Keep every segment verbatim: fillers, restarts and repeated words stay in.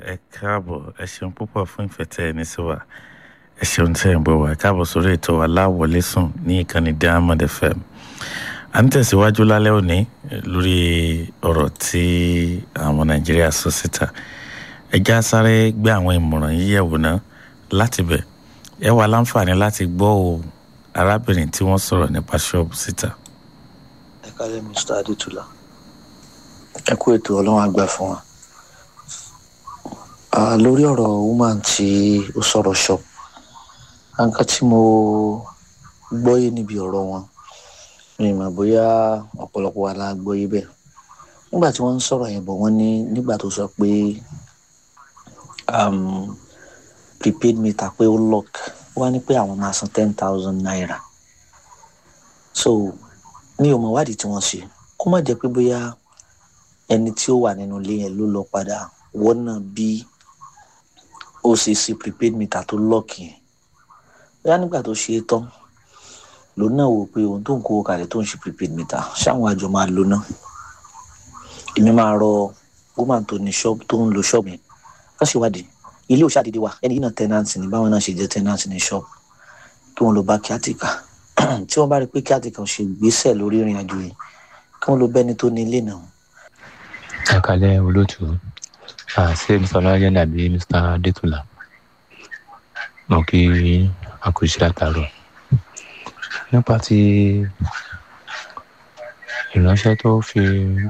ẹ káàbọ̀ ẹ ṣeun púpọ̀ fún ìfẹ́ tẹ́ ẹ ní sí wa ẹ ṣeun tẹ́ ẹ ń bọ̀ wá ẹ káàbọ̀ sórí ètò aláwọlé sùn ní ìkànnì Diamond F M. à ń tẹ̀síwájú lálẹ́ òní lórí ọ̀rọ̀ tí àwọn Nàìjíríà sọ síta. ẹ já sáré gbé àwọn ìmọ̀ràn yìí yẹ̀wò náà láti bẹ̀ ẹ wà láǹfààní láti gbọ́ o arábìnrin tí wọ́n sọ̀rọ̀ nípa ṣọ́ọ̀bù síta. ẹ kálẹ̀ Mr. Adétúlá ẹ kú ètò ọlọ́run àgbà fún wa. lórí ọ̀rọ̀ woman tí ó sọ̀rọ̀ shop nǹkan tí mo gbọ́yé níbi ọ̀rọ̀ wọn mi mà bóyá ọ̀pọ̀lọpọ̀ wa la gbọ́yé bẹ́ẹ̀ nígbà tí wọ́n ń sọ̀rọ̀ yẹn bọ̀ wọ́n ní nígbà tó sọ pé um, prepaid meter pé ó lock wọ́n ní pé àwọn máa san ten thousand naira so mi ò mọ̀ wádìí tí wọ́n ṣe kó má jẹ́ pé bóyá ẹni tí ó wà nínú ilé yẹn ló lọ padà wọ́n náà bí ó ṣe ṣe prepaid meter tó lock yẹn bóyá nígbà tó ṣe é tán lòun náà wò pé ohun tó ń kó kalẹ̀ tó ń ṣe prepaid meter ṣáwọn àjọ máa lò náà èmi máa rọ woman tó ní shop tó ń lo shop yẹn ká ṣèwádìí ilé ò ṣàdédé wà ẹni yìí náà tenant ni báwọn náà ṣe jẹ́ tenant ní shop kí wọ́n lọ bá kíátìkà tí wọ́n bá rí pé kíátìkà ṣe gbésẹ̀ lórí ìrìn àjò yìí kí wọ́n lọ bẹ́ni tó ní ilé náà. ẹ kálẹ́ olóòtú ṣé Mr. Ọláyẹ nàbí Mr. Adétúlá mo kí akùsí látàárọ̀ nípa ti ìránṣẹ́ tó fi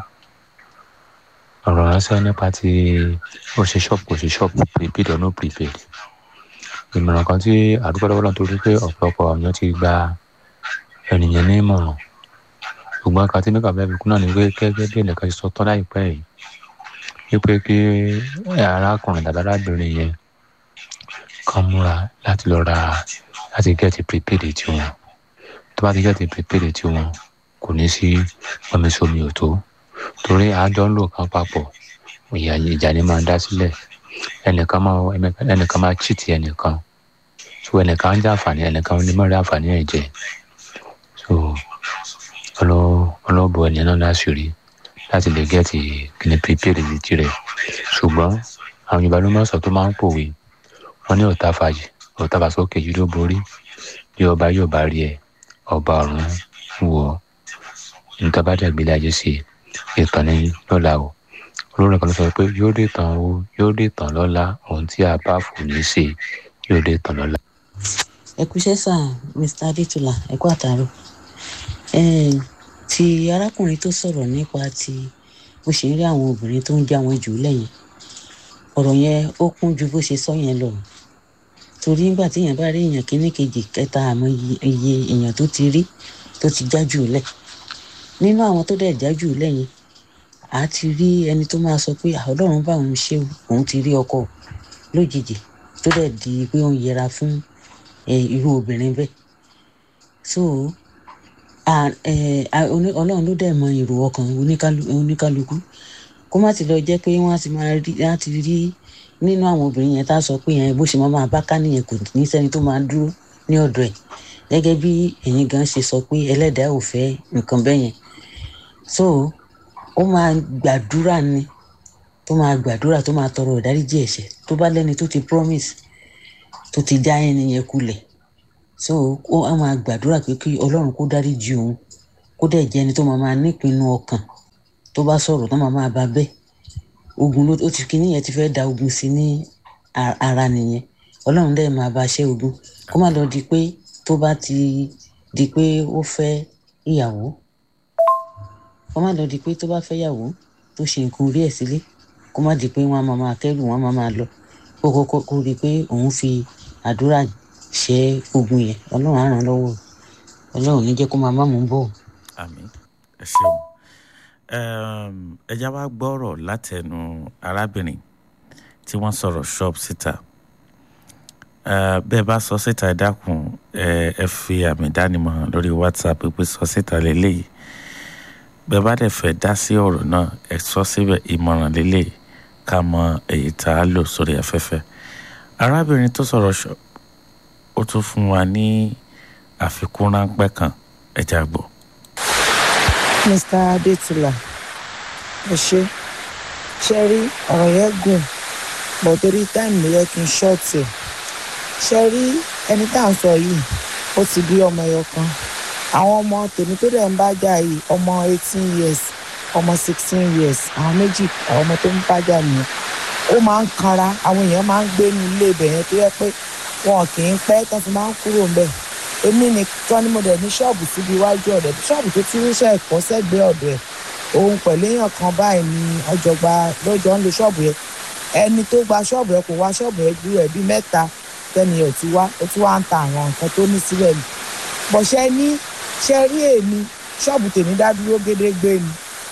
ọ̀rọ̀ ránṣẹ́ nípa ti ó ṣe shop kò ṣe shop prepaid or no prepaid. ìmọ̀ràn kan tí àdúgbò lọ́wọ́ náà torí pé ọ̀pọ̀lọpọ̀ ọ̀yàn ti gba ènìyàn ní ìmọ̀ràn ṣùgbọ́n kan tí nígbà bẹ́ẹ̀ fi kún náà ni pé gẹ́gẹ́ bí ẹnìkan ṣe sọ tán láìpẹ́ yìí wípé kí arákùnrin tàbí arábìnrin yẹn kan múra láti lọ ra láti gẹ́ẹ̀tì prepaid tí wọn tó bá ti gẹ́ẹ̀tì prepaid tí wọn kò ní sí ọmọọṣọ́mi ò tó torí àjọ ń lò kan papọ̀ ìyà ìjà ni máa ń dá sílẹ̀ ẹnìkan máa ẹnìkan máa cheat ẹnìkan so ẹnìkan ń jẹ àǹfààní ẹnìkan ní mọ́ rí àǹfààní ẹ̀ jẹ so ọlọ́bọ̀ ẹni náà láṣìírí láti lè gẹ́ẹ̀tì kìnnì prepaid ní tirẹ̀ ṣùgbọ́n àwọn Yorùbá ló máa ń sọ tó máa ń pòwe wọn ní ọ̀tá fàyè ọ̀tá fàsókè yìí ló borí bí ọba yóò bá rí ẹ ọba ọ̀run wọ̀ nǹkan bá dẹ̀ gbélé ayé sí ìtàn ní lọ́la o olórin kan ló sọ pé yóò dé tàn o yóò dé tàn lọ́la ohun tí a bá fò ní ṣe yóò dé tàn lọ́la. ẹ kú iṣẹ́ sà Mr. Adétúlá ẹ kú àtàárọ̀ ti arákùnrin tó sọ̀rọ̀ nípa ti bó ṣe ń rí àwọn obìnrin tó ń já wọn jù lẹ́yìn ọ̀rọ̀ yẹn ó kún ju bó ṣe sọ yẹn lọ torí nígbà tí èèyàn bá rí èèyàn kíní kejì kẹta àmọ́ iye èèyàn tó ti rí tó ti já jù lẹ̀ nínú àwọn tó dẹ̀ já jù lẹ́yìn a ti rí ẹni tó máa sọ pé Ọlọ́run bá òun ṣe òun ti rí ọkọ lójijì tó dẹ̀ di pé òun yẹra fún irú obìnrin bẹ́ẹ̀ so Ọlọ́run ló dẹ̀ mọ èrò ọkàn oníkálukú kó má ti lọ jẹ́ pé wọ́n á ti máa rí á ti rí nínú àwọn obìnrin yẹn tá a sọ pé yẹn bó ṣe máa máa bá ká nìyẹn kò ní sẹ́ni tó máa dúró ní ọ̀dọ̀ ẹ̀ gẹ́gẹ́ bí ẹ̀yin gan ṣe sọ pé ẹlẹ́dàá ò fẹ́ nǹkan bẹ́ẹ̀ yẹn so ó máa gbàdúrà ni tó máa gbàdúrà tó máa tọrọ ìdáríjì ẹ̀ṣẹ̀ tó bá lẹ́ni tó ti promise tó ti já ẹni yẹn kulẹ̀ so ó máa gbàdúrà pé kí Ọlọ́run kó dáríjì òun kó dẹ̀ jẹ́ ẹni tó máa máa nípinnu ọkàn tó bá sọ̀rọ̀ tó máa máa bá bẹ́ẹ̀ ogun ló ó ti kíní yẹn ti fẹ́ da ogun sí ní ara nìyẹn Ọlọ́run dẹ̀ máa bá ṣẹ́ ogun kó má lọ di pé tó bá ti di pé ó fẹ́ ìyàwó kó má lọ di pé tó bá fẹ́ ìyàwó tó ṣe nǹkan orí ẹ̀ sílé kó má di pé wọ́n á máa máa kẹ́rù wọ́n á máa máa lọ kó kó kó rí i pé òun fi àdúrà ṣẹ́ ogun yẹn Ọlọ́run á ràn lọ́wọ́ Ọlọ́run ní jẹ́ kó máa má mú bọ̀. àmín ẹ ṣeun ẹ já wá gbọ́rọ̀ látẹnu arábìnrin tí wọ́n sọ̀rọ̀ shop síta bẹ́ẹ̀ bá sọ síta ẹ dákun ẹ fi àmì ìdánimọ̀ lórí WhatsApp pé sọ síta lélẹ́yìí bẹ́ẹ̀ bá dẹ̀ fẹ́ dá sí ọ̀rọ̀ náà ẹ sọ síbẹ̀ ìmọ̀ràn lélẹ́yìí ká mọ èyí tá a lò sórí afẹ́fẹ́ arábìnrin tó sọ̀rọ̀ shop ó tún fún wa ní àfikún ráńpẹ́ kan ẹ já gbọ́. Mr. Adétúlá ẹ ṣé ṣe rí ọ̀rọ̀ yẹn gùn bọ̀ torí táìmù ló yẹ kí n ṣọ́ọ̀tì ẹ̀. Ṣé rí ẹni tá à ń sọ yìí ó ti bí ọmọ ẹyọ kan. Àwọn ọmọ tèmi tó dẹ̀ ń bá jà yìí ọmọ eighteen years ọmọ sixteen years àwọn méjì àwọn ọmọ tó ń bá jà nìyẹn. Ó máa ń kanra àwọn èèyàn máa ń gbé ní ilé ibẹ̀ yẹn tó yẹ pé wọn kì í pẹ́ tán fi máa ń kúrò ń bẹ̀. Èmi nìkan ni mo dẹ̀ ní ṣọ́ọ̀bù síbi iwájú ọ̀dẹ̀ ṣọ́ọ̀bù tó ti ríṣẹ́ ẹ̀kọ́ sẹ́gbẹ̀ẹ́ ọ̀dọ̀ ẹ̀. Òun pẹ̀lú èèyàn kan báyìí ni ọjọ́ gba lọ́jọ́ ń lo ṣọ́ọ̀bù yẹn. Ẹni tó gba ṣọ́ọ̀bù yẹn kò wá ṣọ́ọ̀bù yẹn ju ẹbí mẹ́ta tẹ́ni ẹ̀ ti wá ó tún wá ń ta àwọn nǹkan tó ní síbẹ̀ ni. Bọ̀ṣẹ́ ní ṣe rí èmi ṣọ́ọ̀bù tèmi dá dúró gédégbé ni.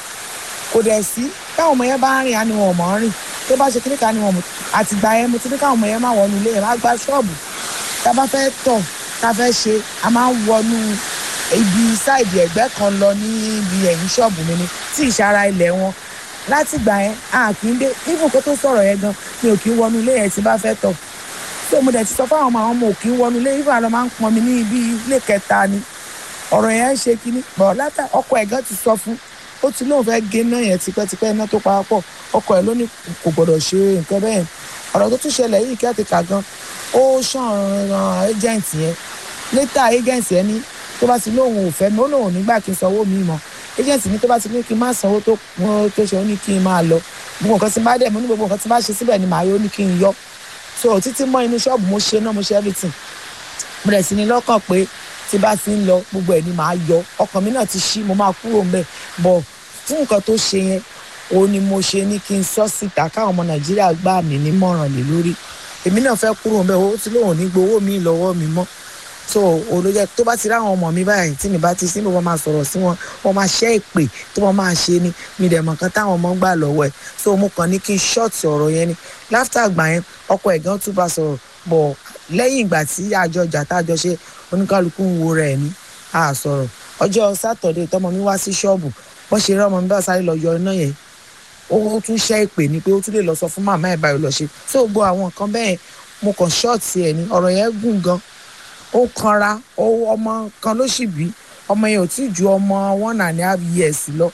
Kò dẹ̀ sí táwọn ọmọ yẹn bá ń rìn á ní wọn mọ̀ ń rìn tó bá ṣe kíníkà ni wọn mọ̀ àtìgbà yẹn mo ti ní káwọn ọmọ yẹn má wọnú ilé yẹn má gba ṣọ́ọ̀bù tá a bá fẹ́ tọ̀ tá a fẹ́ ṣe a máa ń wọnú ibi sáìdì ẹ̀gbẹ́ kan lọ níbi ẹ̀yìn ṣọ́ọ̀bù mi ni tí ìṣara ilẹ̀ wọn látìgbà yẹn a kì í dé ibùn kó tó sọ̀rọ̀ yẹn gan mi ò kì í wọnú ilé yẹn tí bá fẹ́ tọ̀ tó mo dẹ̀ ti sọ fáwọn ọmọ àwọn ọmọ ò kì í wọnú ilé ibà lọ máa ń pọn mi ní ibi ilé kẹta ni ọ̀rọ̀ yẹn ń ṣe kíní bọ̀ látà ọkọ ẹ̀ gan ti sọ fún ó ti lóun fẹ́ gé iná yẹn tipẹ́tipẹ́ iná tó parapọ̀ ọkọ ẹ̀ ló ní kò gbọ́dọ̀ ṣe nǹkan bẹ́ẹ̀ ọ̀rọ̀ tó tún ṣẹlẹ̀ yìí kẹ́tìkà gan ó ṣàn agent yẹn létà agent yẹn ní tó bá ti lóun ò fẹ́ mi ó lóun nígbà kí n sanwó mi mọ́ agent ní tó bá ti ní kí n má sanwó tó tó ṣe ó ní kí n máa lọ gbogbo nǹkan tí bá dẹ̀ mo ní gbogbo nǹkan tí bá ṣe síbẹ̀ ni màá yóò ní kí n yọ so títí mọ́ inú ṣọ́ọ̀bù mo ṣe náà mo ṣe everything mo dẹ̀ sì ní lọ́kàn pé tí bá ti ń lọ gbogbo ẹ̀ ni màá yọ ọkàn mi náà ti ṣí mo máa kúrò ń bẹ̀ bọ̀ fún nǹkan tó ṣe yẹn òun ni mo ṣe ní kí n sọ síta káwọn ọmọ nàìjíríà gbà mí nímọ̀ràn lé lórí èmi náà fẹ́ kúrò ń bẹ̀ ó ti lóun ní gbowó mi lọ́wọ́ mi mọ́ so olóyè tó bá ti ráwọn ọmọ mi báyìí tí mi bá ti sí mi wọ́n máa sọ̀rọ̀ sí wọn wọ́n máa ṣẹ́ ìpè tó wọ́n máa ṣe ni mi dẹ̀ mọ̀ nǹkan táwọn ọmọ gbà lọ́wọ́ ẹ̀ so mo kàn ní kí n ṣọ́ọ̀tì ọ̀rọ̀ yẹn ni láfítà àgbà yẹn ọkọ ẹ̀ gan tún bá sọ̀rọ̀ bọ̀ lẹ́yìn ìgbà tí àjọ ìjà tájọ ṣe oníkálukú ń wo rẹ̀ ní a sọ̀rọ̀ ọjọ́ sátọ̀dé tọmọ mi wá sí ṣọ́ọ̀bù bọ́n ṣe rán ọmọ mi bá sáré lọ yọ iná yẹn ó tún ṣẹ́ ìpè ní pé ó tún lè lọ sọ fún màmá ẹ̀ báyìí lọ ṣe so gbogbo àwọn nǹkan bẹ́ẹ̀ mo kàn ṣọ́ọ̀tì ẹ̀ ní ọ̀rọ̀ yẹn gùn gan ó kanra ó ọmọ kan ló sì bí ọmọ yẹn ò tí ju ọmọ one and a half years lọ.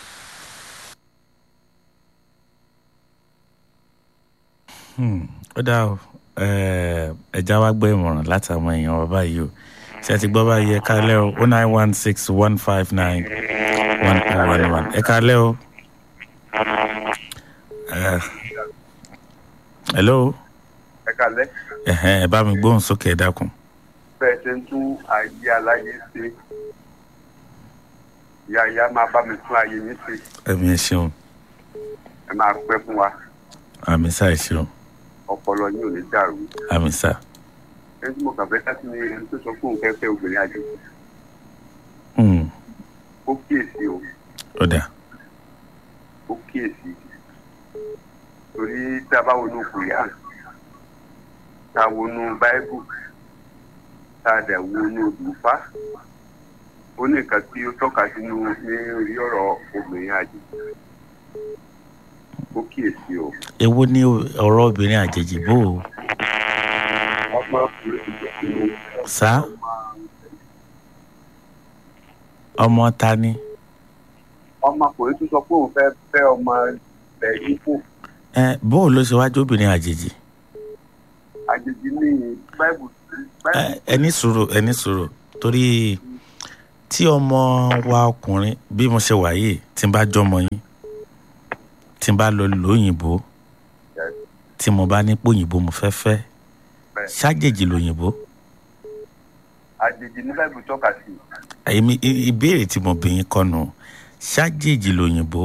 ó dáa o ẹja wa gbọ́ ìmọ̀ràn látàwọn èèyàn wa báyìí o ṣe ti gbọ́ báyìí ẹ kálẹ́ o oh nine one six one five nine one oh one one ẹ kálẹ́ o. hello. ẹ kálẹ́. ẹ̀hẹ́n ẹ bá mi gbóhùn sókè ẹ dákun. bẹ́ẹ̀ ṣe ń tún ayé aláyé ṣe ìyá ìyá máa bá mi tún ayé yín ṣe. ẹ̀mí ẹ ṣeun. ẹ máa pẹ́ fún wa. àmì sá ẹ ṣeun. ọpọlọ yín ò ní dàrú. àmì sá. ẹni tí mo kàn fẹ́ láti ní ẹni tó sọ fún òun fẹ́ fẹ́ obìnrin àjèjì. ó kíyèsí o. ó dà. ó kíyèsí. torí tá a bá wọnú kùrìà tá a wọnú báíbù tá a dẹ̀ wọnú òdùfá ó ní nǹkan tí ó tọ́ka sínú ní orí ọ̀rọ̀ obìnrin àjèjì. ó kíyèsí o. èwo ni ọ̀rọ̀ obìnrin àjèjì bò ó. sá ọmọ ta ni. ọmọkùnrin tún sọ pé òun fẹ́ fẹ́ ọmọ rẹ̀ yípo. ẹ bó o ló ṣe wájú obìnrin àjèjì. àjèjì ní báìbù. ẹni sùúrù ẹni sùúrù torí tí ọmọ wa ọkùnrin bí mo ṣe wà yìí tí n bá jọmọ yín tí n bá lọ lóyìnbó tí mo bá ní pòyìnbó mo fẹ́ fẹ́ ṣàjèjì lóyìnbó. àjèjì ní báìbù tọ́ka sí. èmi ìbéèrè tí mo bì yín kọ́nu ṣàjèjì lóyìnbó.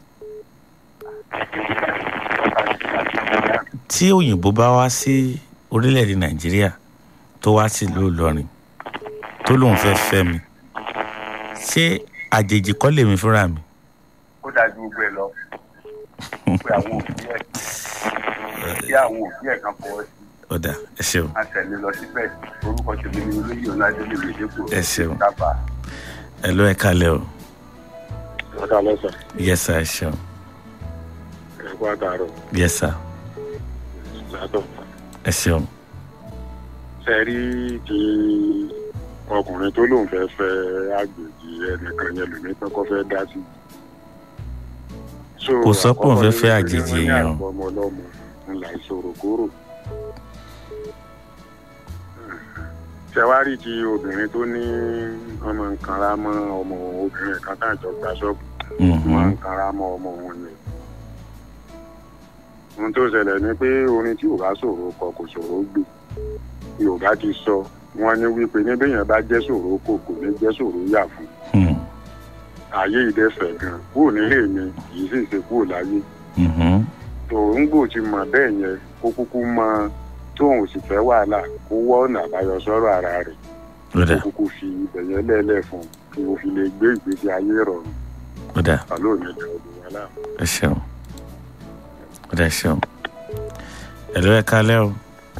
tí òyìnbó bá wá sí orílẹ̀-èdè nàìjíríà tó wá sí ìlú ìlọrin tó lóun fẹ́ fẹ́ mi ṣé àjèjì kọ́ lèmi fúnra mi. ó dájú gbogbo ẹ lọ pé àwọn òbí ẹ kí àwọn òbí ẹ kan fọwọ́ sí. ọ̀dà ẹ ṣeun. a tẹ̀lé lọ síbẹ̀ orúkọ tèmi ni olóyè ọ̀làdélé lòdìpọ̀. ẹ ṣeun. dábàá. ẹ ló ẹ kalẹ̀ o. ẹ kalẹ̀ sà. yes sir ẹ ṣeun. ẹ kú àtàrọ̀. yes sir. látọ̀. ẹ ṣeun. ṣe rí ti ọkùnrin tó lóun fẹ́ fẹ́ àgbèjì ẹnìkan yẹn lómi pé kó fẹ́ dá sí. kò sọ pé òun fẹ́ fẹ́ àjèjì èèyàn ńlá ìṣòro kúrò. ṣẹwárí ti obìnrin tó ní ọmọ nǹkanra mọ́ ọmọ obìnrin kan tá àjọ gba ṣọ́ọ̀bù ọmọ nǹkanra mọ́ ọmọ òun ni. ohun tó ṣẹlẹ̀ ni pé orin tí ò bá ṣòro kọ kò ṣòro gbé. Yorùbá ti sọ wọ́n ní wípé níbẹ̀yàn bá jẹ́ ṣòro kò kò ní jẹ́ ṣòro yà fún. ayé ìdẹ́fẹ̀ gan kúrò nílé mi kì í sì ṣe kúrò láyé. tòun gbò ti mọ̀ bẹ́ẹ̀ yẹn kó kúkú mọ tóun sì fẹ́ wàhálà kó wọ́ ọ̀nà àbáyọ sọ́rọ̀ ara rẹ̀ kó kúkú fi ibẹ̀ yẹn lẹ́lẹ̀ fún kí o fi lè gbé ìgbésí ayé rọrùn. àlọ́ mi dẹ̀ ọdún wa láàmú. ẹ ṣeun ẹ ṣeun ẹ̀lú ẹ kálẹ́ o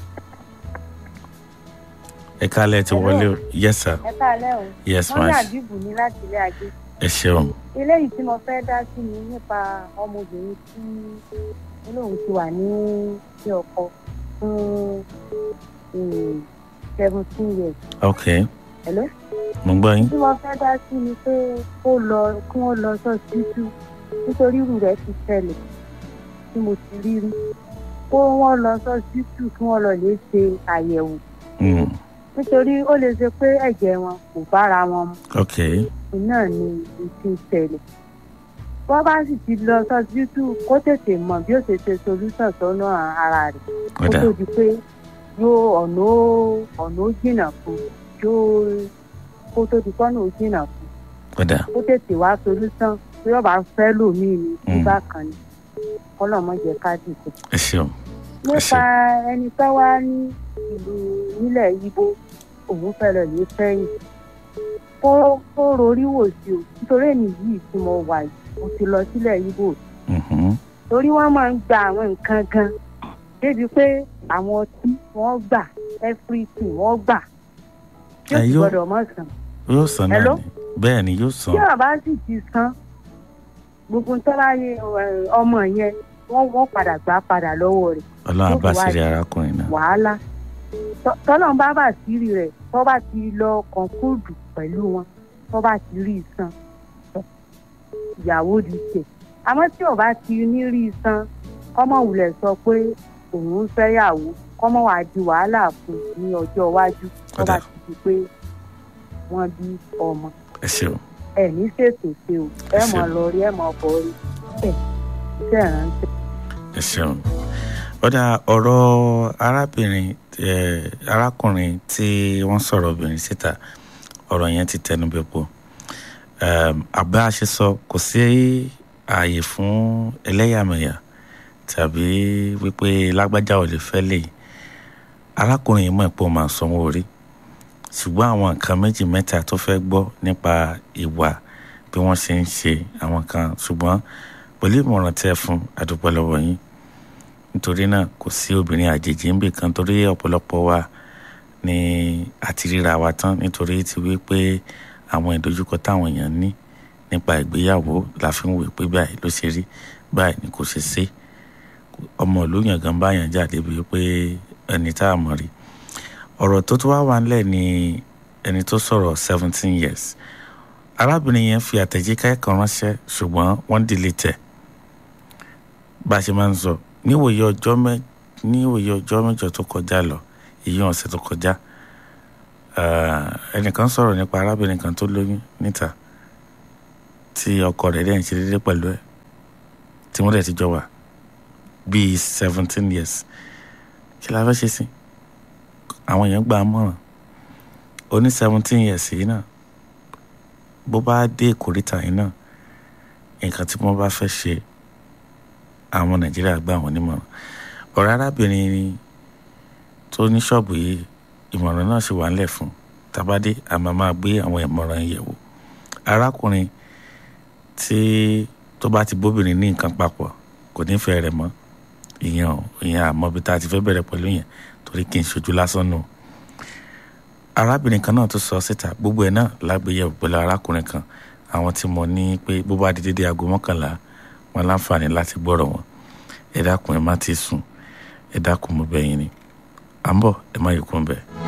ẹ kálẹ́ ti wọlé o yes sir. ẹ kálẹ́ o yes ma. wọ́n ní àdìbò ní láti ilé ajé. ẹ ṣeun. eléyìí tí mo fẹ́ dá sí ni nípa ọmọbìnrin tí olóhùn ti wà ní ilé ọkọ fún seventeen years. ok. hello. mo gbọ́ yín. tí mo fẹ́ dá sí ni pé kó lọ kí wọ́n lọ sọ́sibítù nítorí irú rẹ̀ ti ṣẹlẹ̀ tí mo ti rí rí kó wọ́n lọ sọ́sibítù kí wọ́n lọ lè ṣe àyẹ̀wò. nítorí ó lè ṣe pé ẹ̀jẹ̀ wọn kò bára wọn mu. ok. náà ni ìtì ìṣẹ̀lẹ̀. wọ́n bá sì ti lọ sọ́sibítù kó tètè mọ̀ bí ó ṣe ṣe solúsàn sọ́nà ara rẹ̀. kó tó di pé yóò ọ̀nà ọ̀nà ó jìnnà fún yóò kó tó di kọ́nà ó jìnnà fún. kó tètè wá solúsàn tí wọ́n bá fẹ́ lòmíì ní nígbà kan ni ọlọ́mọdé káàdì kò. ẹ ṣeun. nípa ẹni tó wá ní ìlú nílẹ̀ Ìgbò òun fẹ́ lọ lè fẹ́yìn kó kó rorí wò sí o nítorí èmi yìí tí mo wà yìí mo ti lọ sílẹ̀ Ìgbò torí wọ́n máa ń gba àwọn nǹkan gan débi pé àwọn ọtí wọ́n gbà everything wọ́n gbà yóò sì gbọ́dọ̀ mọ̀ sàn. yóò sàn náà ni bẹ́ẹ̀ ni yóò sàn. tí ọba sì ti san gbogbo tọ́lá ọmọ yẹn wọ́n wọ́n padà gbà padà lọ́wọ́ rẹ̀. ọlọ́run bá sí rí arákùnrin náà. wàhálà tọ́lọ́run bá bá sí rí rẹ̀ tó bá ti lọ kọ̀ǹkúrùdù pẹ̀lú wọn tó bá ti rí san ìyàwó di tẹ̀. àmọ́ tí ọba ti ní rí san kọ́mọ wulẹ̀ sọ pé òun ń fẹ́yàwó kọ́mọ wàá di wàhálà fún ní ọjọ́ iwájú tó bá ti di pé wọ́n bí ọmọ. ẹ ṣeun. ẹ ní ṣètò ṣe o ẹ mọ lọ rí ẹ mọ bọ rí ẹ ṣe rántí. ẹ ṣeun. ọ̀dà ọ̀rọ̀ arábìnrin arákùnrin tí wọ́n sọ̀rọ̀ obìnrin síta ọ̀rọ̀ yẹn ti tẹnu bẹ́pọ̀ àbá ṣe sọ kò sí ààyè fún ẹlẹ́yàmẹ̀yà tàbí wípé lágbájá ò lè fẹ́ lè arákùnrin yìí mọ̀ pé ó máa sanwó orí ṣùgbọ́n àwọn nǹkan méjì mẹ́ta tó fẹ́ gbọ́ nípa ìwà bí wọ́n ṣe ń ṣe àwọn kan ṣùgbọ́n pẹ̀lú ìmọ̀ràn tẹ́ fún àdúpẹ́ lọ́wọ́ yín nítorí náà kò sí obìnrin àjèjì ń bì kan torí ọ̀pọ̀lọpọ̀ wa ní àti ríra wa tán nítorí ti wí pé àwọn ìdojúkọ táwọn èèyàn ní nípa ìgbéyàwó la fi ń wò pé báyìí ló ṣe rí báyìí ni kò ṣe ṣe ọmọ ìlú yàn gan báyàn jáde bíi pé ẹni tá a mọ̀ rí ọ̀rọ̀ tó tún wá wà nílẹ̀ ni ẹni tó sọ̀rọ̀ seventeen years arábìnrin yẹn fi àtẹ̀jíká kan ránṣẹ́ ṣùgbọ́n wọ́n delete ẹ̀ bá a ṣe máa ń sọ níwòye ọjọ́ mẹ́ níwòye ọjọ́ mẹ́jọ tó kọjá lọ èyí ọ̀sẹ̀ tó kọjá ẹnìkan sọ̀rọ̀ nípa arábìnrin kan tó lóyún níta tí ọkọ rẹ̀ dẹ̀ ń ṣe déédéé pẹ̀lú ẹ̀ tí wọ́n dẹ̀ ti jọ wà bíi seventeen years kí la fẹ́ ṣe sí àwọn èèyàn gbà á mọ̀ràn ó ní seventeen years yìí náà bó bá dé ìkórìtà yìí náà nǹkan tí wọ́n bá fẹ́ ṣe àwọn Nàìjíríà gbà wọ́n nímọ̀ràn ọ̀rọ̀ arábìnrin tó ní ṣọ́ọ̀bù yìí ìmọ̀ràn náà ṣì wà ńlẹ̀ fún tàbádé àmọ́ máa gbé àwọn ìmọ̀ràn yẹ̀ wò arákùnrin tí tó bá ti bóbìnrin ní nǹkan papọ̀ kò nífẹ̀ẹ́ rẹ̀ mọ́ ìyẹn ìyẹn àmọ́ bí tá a ti fẹ́ bẹ̀rẹ̀ pẹ̀lú yẹn torí kì í ṣojú lásán nù arábìnrin kan náà tó sọ síta gbogbo ẹ̀ náà lágbèyẹ̀wò pẹ̀lú arákùnrin kan àwọn tí mo ní pé bó bá di dédé aago mọ́kànlá wọn láǹfààní láti gbọ́rọ̀ wọn ẹ dákun ẹ má ti sùn ẹ dákun mo bẹ̀ yín ni à ń bọ̀ ẹ má yẹ kún bẹ́ẹ̀.